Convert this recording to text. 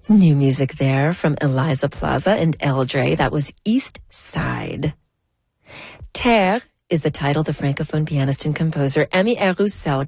New music there from Eliza Plaza and Eldre. That was East Side. Terre is the title the Francophone pianist and composer Amy Roussel